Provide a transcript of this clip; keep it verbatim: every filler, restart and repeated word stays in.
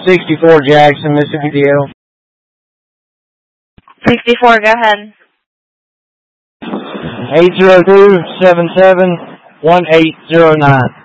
sixty-four Jackson, Mississippi D L. sixty-four, go ahead. eight zero two, seven seven, one eight zero nine.